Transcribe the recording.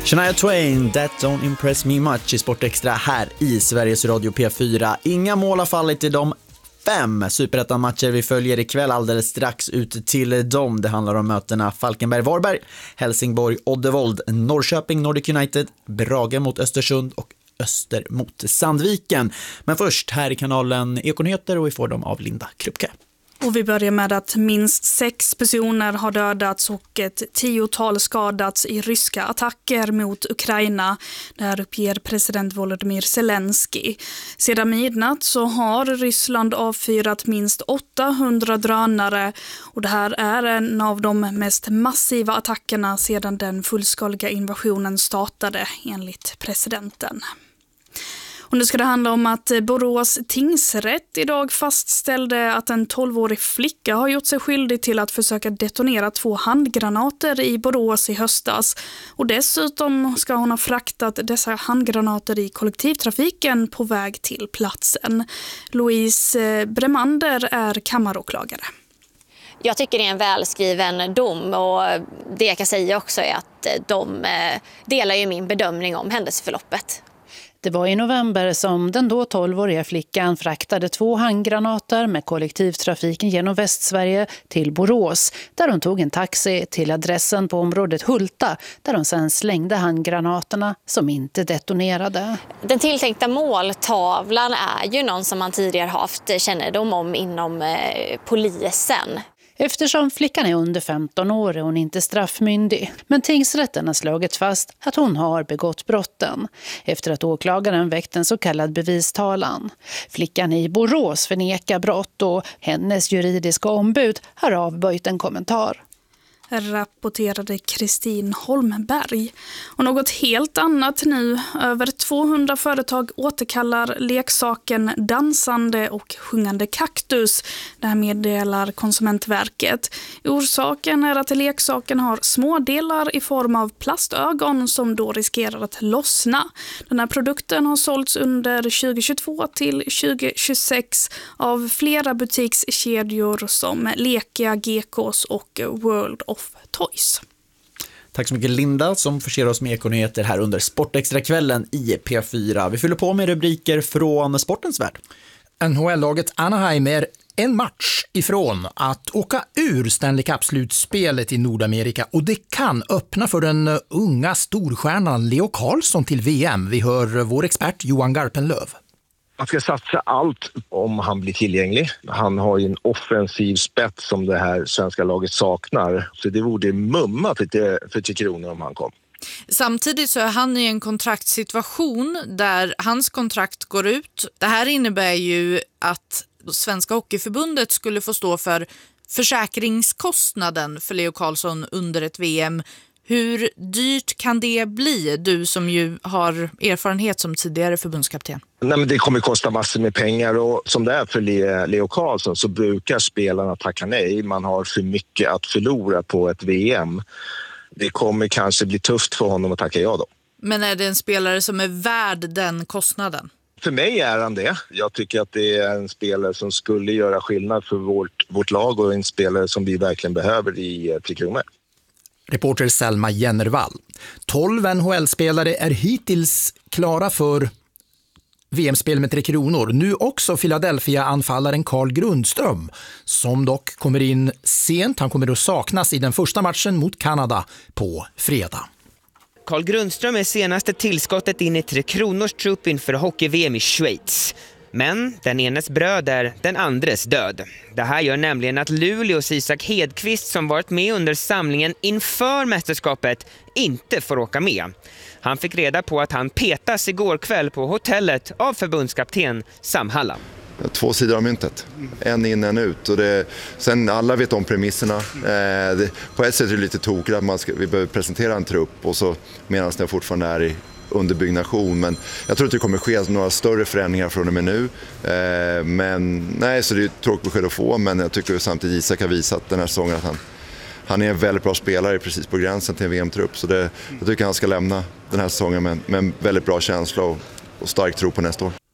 Shania Twain, That Don't Impress Me Much i Sportextra här i Sveriges Radio P4. Inga mål har fallit i de 5 superettan-matcher vi följer ikväll, alldeles strax ut till dem. Det handlar om mötena Falkenberg-Varberg, Helsingborg-Oddevold, Norrköping, Nordic United, Brage mot Östersund och Öster mot Sandviken. Men först här i kanalen Ekonyheter och vi får dem av Linda Krupke. Och vi börjar med att minst 6 personer har dödats och ett 10-tal skadats i ryska attacker mot Ukraina. Det här uppger president Volodymyr Zelensky. Sedan midnatt så har Ryssland avfyrat minst 800 drönare och det här är en av de mest massiva attackerna sedan den fullskaliga invasionen startade, enligt presidenten. Och nu ska det handla om att Borås tingsrätt idag fastställde att en 12-årig flicka har gjort sig skyldig till att försöka detonera 2 handgranater i Borås i höstas. Och dessutom ska hon ha fraktat dessa handgranater i kollektivtrafiken på väg till platsen. Louise Bremander är kammaråklagare. Jag tycker det är en välskriven dom och det jag kan säga också är att de delar ju min bedömning om händelseförloppet. Det var i november som den då 12-åriga flickan fraktade 2 handgranater med kollektivtrafiken genom Västsverige till Borås, där hon tog en taxi till adressen på området Hulta, där hon sedan slängde handgranaterna som inte detonerade. Den tilltänkta måltavlan är ju någon som man tidigare haft kännedom om inom polisen. Eftersom flickan är under 15 år är hon inte straffmyndig. Men tingsrätten har slagit fast att hon har begått brotten. Efter att åklagaren väckt en så kallad bevistalan. Flickan i Borås förnekar brott och hennes juridiska ombud har avböjt en kommentar. Rapporterade Kristin Holmberg. Och något helt annat nu. Över 200 företag återkallar leksaken dansande och sjungande kaktus. Det här meddelar Konsumentverket. Orsaken är att leksaken har små delar i form av plastögon som då riskerar att lossna. Den här produkten har sålts under 2022 till 2026 av flera butikskedjor som Lekia, Gekås och World of Toys. Tack så mycket Linda som förser oss med ekonyheter här under Sportextra-kvällen i P4. Vi fyller på med rubriker från sportens värld. NHL-laget Anaheim är en match ifrån att åka ur Stanley Cup-slutspelet i Nordamerika och det kan öppna för den unga storstjärnan Leo Carlsson till VM. Vi hör vår expert Johan Garpenlöv. Man ska satsa allt om han blir tillgänglig. Han har ju en offensiv spets som det här svenska laget saknar. Så det vore mumma för 3 Kronor om han kom. Samtidigt så är han i en kontraktssituation där hans kontrakt går ut. Det här innebär ju att Svenska Hockeyförbundet skulle få stå för försäkringskostnaden för Leo Carlsson under ett VM. Hur dyrt kan det bli, du som ju har erfarenhet som tidigare förbundskapten? Nej, men det kommer kosta massor med pengar och som det är för Leo Carlsson så brukar spelarna tacka nej. Man har för mycket att förlora på ett VM. Det kommer kanske bli tufft för honom att tacka ja då. Men är det en spelare som är värd den kostnaden? För mig är han det. Jag tycker att det är en spelare som skulle göra skillnad för vårt lag och en spelare som vi verkligen behöver i 3 Kronor. Reporter Selma Jennervall. 12 NHL-spelare är hittills klara för VM-spel med 3 Kronor. Nu också Philadelphia-anfallaren Carl Grundström som dock kommer in sent. Han kommer att saknas i den första matchen mot Kanada på fredag. Carl Grundström är senaste tillskottet in i 3 Kronors trupp inför hockey-VM i Schweiz. Men den enes bröd är den andres död. Det här gör nämligen att Luleås Isak Hedqvist som varit med under samlingen inför mästerskapet inte får åka med. Han fick reda på att han petas igår kväll på hotellet av förbundskapten Sam Hallam. 2 sidor av myntet. En in, en ut. Och sen alla vet om premisserna. På ett sätt är det lite tokigt att vi behöver presentera en trupp och så medan den fortfarande är i underbyggnation. Men jag tror att det kommer ske några större förändringar från och med nu. Men nej, så det är ett tråkigt besked att få. Men jag tycker samtidigt Isak har visat den här säsongen att han är en väldigt bra spelare precis på gränsen till en VM-trupp. Så jag tycker han ska lämna den här säsongen med en väldigt bra känsla och stark tro på nästa år.